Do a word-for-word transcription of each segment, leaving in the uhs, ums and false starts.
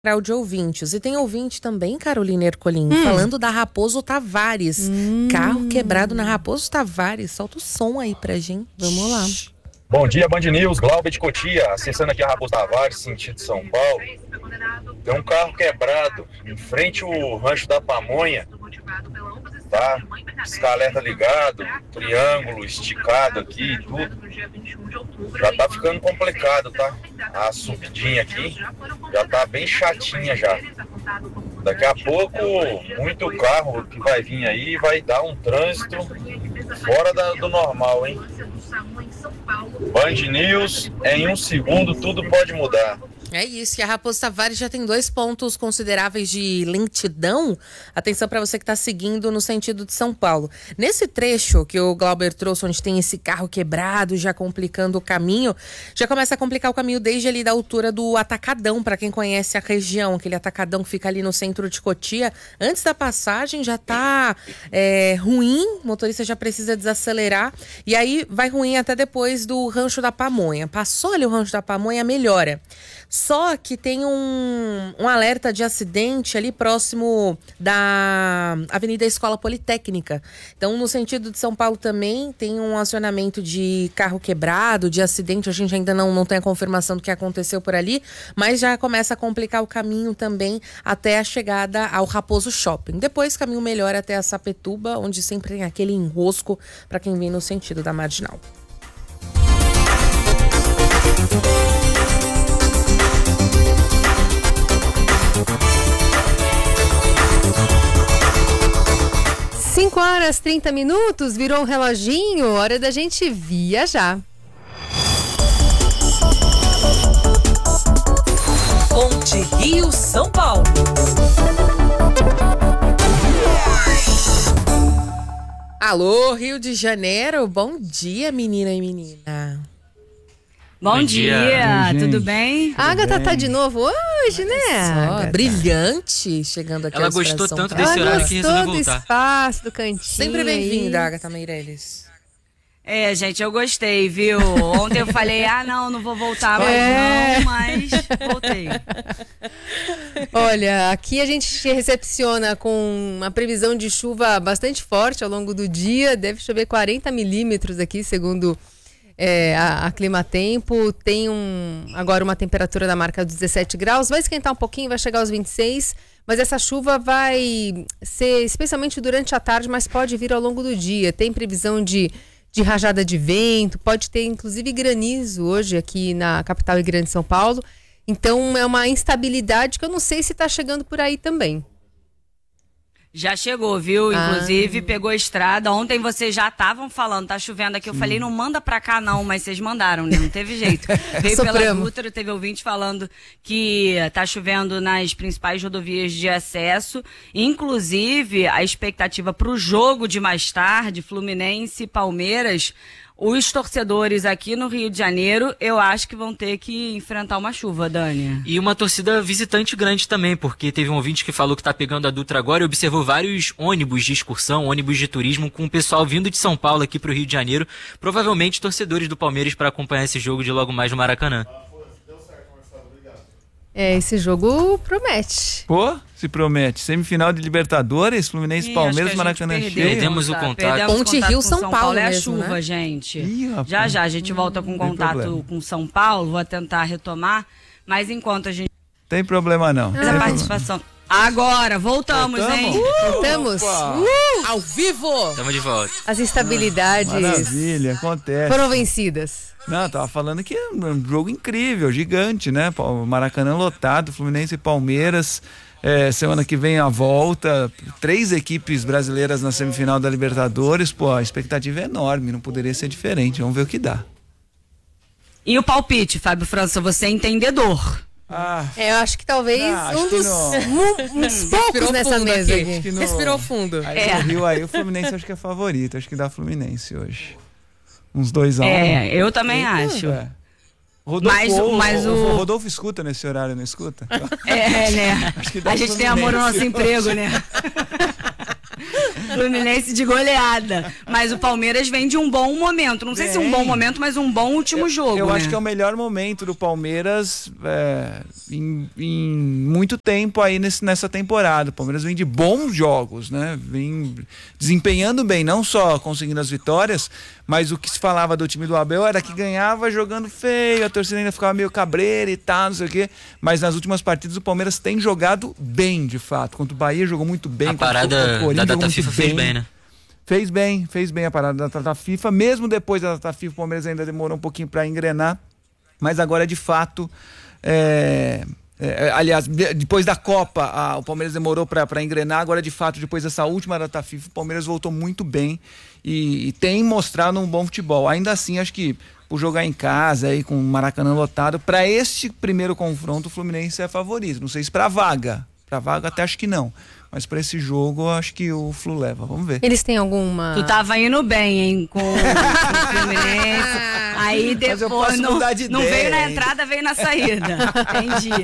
de ouvintes. E tem ouvinte também, Carolina Ercolim, hum. falando da Raposo Tavares. Hum. Carro quebrado na Raposo Tavares. Solta o som aí pra gente. Vamos lá. Bom dia, Band News, Glauber de Cotia, acessando aqui a Raposo Tavares, sentido São Paulo. Tem um carro quebrado em frente ao Rancho da Pamonha, tá? Escaleta ligado, triângulo esticado aqui e tudo. Já tá ficando complicado, tá? A subidinha aqui já tá bem chatinha já. Daqui a pouco, muito carro que vai vir aí vai dar um trânsito fora da, do normal, hein? Band News, em um segundo tudo pode mudar. É isso, e a Raposo Tavares já tem dois pontos consideráveis de lentidão. Atenção para você que está seguindo no sentido de São Paulo. Nesse trecho que o Glauber trouxe, onde tem esse carro quebrado, já complicando o caminho, já começa a complicar o caminho desde ali da altura do Atacadão, para quem conhece a região. Aquele Atacadão que fica ali no centro de Cotia. Antes da passagem já tá é, ruim, o motorista já precisa desacelerar. E aí vai ruim até depois do Rancho da Pamonha. Passou ali o Rancho da Pamonha, melhora. Só que tem um, um alerta de acidente ali próximo da Avenida Escola Politécnica. Então, no sentido de São Paulo também tem um acionamento de carro quebrado, de acidente. A gente ainda não, não tem a confirmação do que aconteceu por ali, mas já começa a complicar o caminho também até a chegada ao Raposo Shopping. Depois, caminho melhor até a Sapituba, onde sempre tem aquele enrosco para quem vem no sentido da Marginal. cinco horas e trinta minutos, virou um reloginho, hora da gente viajar. Ponte Rio São Paulo. Alô, Rio de Janeiro, bom dia, menina e menina. Bom, Bom dia, dia. tudo bem? A Agatha tá de novo hoje, né? Só, brilhante, chegando aqui. Ela gostou tanto desse horário que resolveu voltar. Do espaço, do cantinho. Sempre bem-vinda, Agatha Meirelles. É, gente, eu gostei, viu? Ontem eu falei, ah, não, não vou voltar mais é. não, mas voltei. Olha, aqui a gente se recepciona com uma previsão de chuva bastante forte ao longo do dia. Deve chover quarenta milímetros aqui, segundo... É, a, a Climatempo. Tem um, agora uma temperatura na marca dos dezessete graus, vai esquentar um pouquinho, vai chegar aos vinte e seis, mas essa chuva vai ser especialmente durante a tarde, mas pode vir ao longo do dia. Tem previsão de, de rajada de vento, pode ter inclusive granizo hoje aqui na capital e grande São Paulo, então é uma instabilidade que eu não sei se está chegando por aí também. Já chegou, viu? Inclusive, ah. pegou a estrada. Ontem vocês já estavam falando, tá chovendo aqui. Eu Sim. falei, não manda pra cá não, mas vocês mandaram, né? Não teve jeito. Veio pela Dutra, teve ouvinte falando que tá chovendo nas principais rodovias de acesso. Inclusive, a expectativa pro jogo de mais tarde, Fluminense e Palmeiras... Os torcedores aqui no Rio de Janeiro, eu acho que vão ter que enfrentar uma chuva, Dani. E uma torcida visitante grande também, porque teve um ouvinte que falou que tá pegando a Dutra agora e observou vários ônibus de excursão, ônibus de turismo, com o pessoal vindo de São Paulo aqui pro Rio de Janeiro, provavelmente torcedores do Palmeiras para acompanhar esse jogo de logo mais no Maracanã. É, esse jogo promete. Pô, se promete. Semifinal de Libertadores, Fluminense e Palmeiras, Maracanã cheio. Perdemos o contato. Ponte Rio, São, São Paulo, Paulo é a mesmo, chuva, né? gente. Ih, já já a gente volta com contato com São Paulo, vou tentar retomar, mas enquanto a gente... Tem problema não. Essa participação... Problema. Agora, voltamos, voltamos? hein? Uh, voltamos. Uh, ao vivo. Estamos de volta. As instabilidades. Maravilha, acontece. Foram vencidas. Não, tava falando que é um jogo incrível, gigante, né? O Maracanã lotado, Fluminense e Palmeiras. É, semana que vem a volta. Três equipes brasileiras na semifinal da Libertadores. Pô, a expectativa é enorme, não poderia ser diferente. Vamos ver o que dá. E o palpite, Fábio França, você é entendedor. Ah, é, eu acho que talvez ah, um, dos, um, um dos poucos nessa mesa aqui. aqui. No... Respirou fundo. Aí é. no Rio, aí o Fluminense acho que é favorito. Acho que dá Fluminense hoje. Uns dois a um. É, eu também Eita, acho. É. Rodolfo, mas, o, mas o... o Rodolfo escuta nesse horário, não escuta? É, né? A gente tem amor no nosso emprego, né? Fluminense de goleada. Mas o Palmeiras vem de um bom momento. Não sei Bem. se um bom momento, mas um bom último jogo. Eu né? acho que é o melhor momento do Palmeiras é, em, em muito tempo aí nesse, nessa temporada. O Palmeiras vem de bons jogos, né? Vem desempenhando bem, não só conseguindo as vitórias, mas o que se falava do time do Abel era que ganhava jogando feio, a torcida ainda ficava meio cabreira e tal, não sei o quê. Mas nas últimas partidas o Palmeiras tem jogado bem, de fato. Contra o Bahia jogou muito bem. A parada da data FIFA fez bem, né? Fez bem, fez bem a parada da data FIFA. Mesmo depois da data FIFA, o Palmeiras ainda demorou um pouquinho para engrenar. Mas agora, de fato, é... É, aliás, de, depois da Copa, a, o Palmeiras demorou para engrenar. Agora, de fato, depois dessa última data FIFA, o Palmeiras voltou muito bem e, e tem mostrado um bom futebol. Ainda assim, acho que por jogar em casa, aí, com o Maracanã lotado, para este primeiro confronto, o Fluminense é favorito. Não sei se para vaga. Para vaga, até acho que não. Mas para esse jogo, acho que o Flu leva. Vamos ver. Eles têm alguma... Tu tava indo bem, hein, com o Fluminense. Aí depois não, de não veio na entrada, veio na saída. Entendi.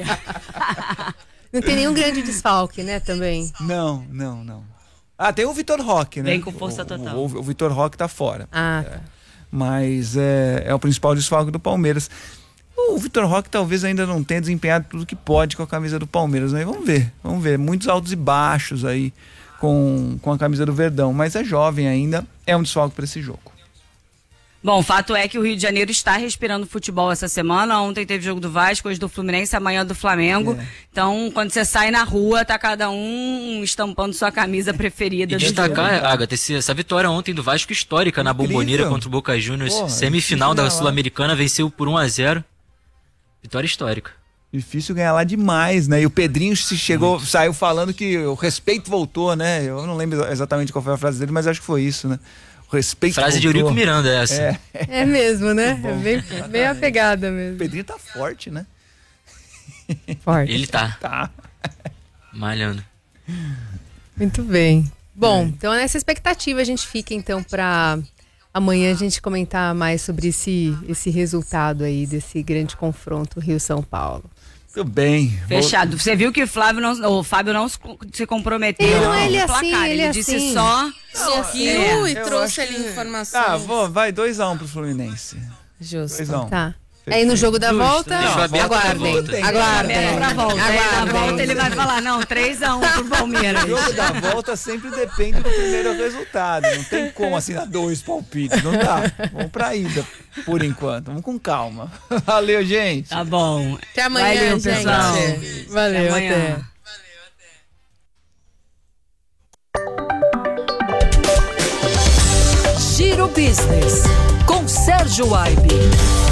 Não tem nenhum grande desfalque, né, também? Não, não, não. Ah, tem o Vitor Roque, né? Vem com força total. O, o, o Vitor Roque tá fora. Ah, é. tá. Mas é, é o principal desfalque do Palmeiras. O Vitor Roque talvez ainda não tenha desempenhado tudo que pode com a camisa do Palmeiras, né? Vamos ver, vamos ver. Muitos altos e baixos aí com, com a camisa do Verdão, mas é jovem ainda, é um desfalque para esse jogo. Bom, o fato é que o Rio de Janeiro está respirando futebol essa semana. Ontem teve jogo do Vasco, hoje do Fluminense, amanhã do Flamengo. É. Então, quando você sai na rua, tá cada um estampando sua camisa preferida. E do destacar, jogo. Agatha, essa vitória ontem do Vasco histórica na Incrível. Bomboneira contra o Boca Juniors. Porra, semifinal da lá. Sul-Americana, venceu por um a zero. Vitória histórica. Difícil ganhar lá demais, né? E o Pedrinho se chegou, Muito. saiu falando que o respeito voltou, né? Eu não lembro exatamente qual foi a frase dele, mas acho que foi isso, né? O respeito Frase voltou. de Eurico Miranda essa. É, é mesmo, né? É bem, bem a pegada mesmo. O Pedrinho tá forte, né? Forte. Ele tá. Tá. Malhando. Muito bem. Bom, é. então nessa expectativa a gente fica então pra amanhã a gente comentar mais sobre esse, esse resultado aí desse grande confronto Rio-São Paulo. Tudo bem. Fechado. Vou... Você viu que o Flávio não, o Fábio não se comprometeu. Ele não é ele placar. assim, ele, ele é disse assim. só sorriu é. e trouxe ali que... informações. Ah, vou, vai dois a um pro Fluminense. Justo. dois a um. Tá. Aí no jogo da Justo, volta, não, aguardem. volta. Aguardem. Pra volta. Aí na volta ele vai falar, não, três a um pro Palmeiras. O jogo da volta sempre depende do primeiro resultado. Não tem como assim dar dois palpites. Não dá. Vamos pra ida, por enquanto. Vamos com calma. Valeu, gente. Tá bom. Até amanhã, Valeu, gente. pessoal. Valeu, até. até. Giro Business, com Sérgio Aibe.